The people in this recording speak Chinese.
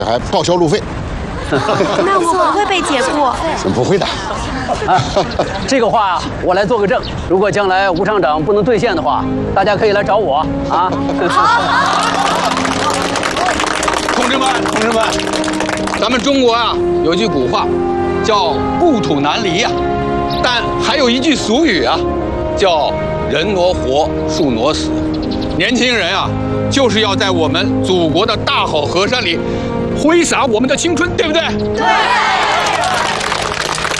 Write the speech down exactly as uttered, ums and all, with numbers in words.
还报销路费。 那我不会被解雇？ 不会的。 啊，这个话啊，我来做个证。如果将来吴厂长不能兑现的话，大家可以来找我啊。 同志们，同志们，咱们中国啊有句古话，叫故土难离呀、啊，但还有一句俗语啊，叫人挪活，树挪死。年轻人啊，就是要在我们祖国的大好河山里挥洒我们的青春，对不对？ 对。